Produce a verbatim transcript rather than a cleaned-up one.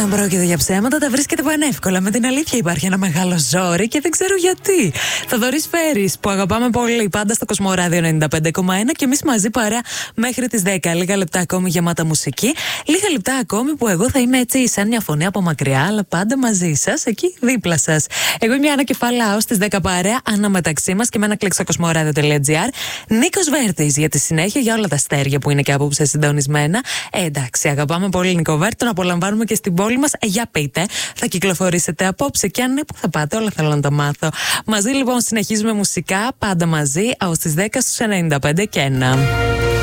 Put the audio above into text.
δεν πρόκειται για ψέματα, τα βρίσκεται πανεύκολα. Με την αλήθεια υπάρχει ένα μεγάλο ζόρι και δεν ξέρω γιατί. Θοδωρής Φέρης, που αγαπάμε πολύ, πάντα στο Κοσμοράδιο ενενήντα πέντε κόμμα ένα και εμείς μαζί παρέα μέχρι τις δέκα. Λίγα λεπτά ακόμη γεμάτα μουσική. Λίγα λεπτά ακόμη που εγώ θα είμαι έτσι σαν μια φωνή από μακριά, αλλά πάντα μαζί σας, εκεί δίπλα σας. Εγώ είμαι η Άννα Κεφαλάου, στις δέκα παρέα, αναμεταξύ μας και με ένα κλικ στο κοσμοράδιο τελεία τζι άρ. Νίκος Βέρτης για τη συνέχεια, για όλα τα αστέρια που είναι και απόψε συντονισμένα. Ε, εντάξει, αγαπάμε πολύ Νίκο Βέρτη, τον απολαμβάνουμε και στην πόλη μας. Ε, για πείτε, θα κυκλοφορήσετε απόψε και αν ναι, που θα πάτε, όλα θέλω να τα μάθω. Μαζί λοιπόν συνεχίζουμε μουσικά, πάντα μαζί, ως τις δέκα στους ενενήντα πέντε και ένα.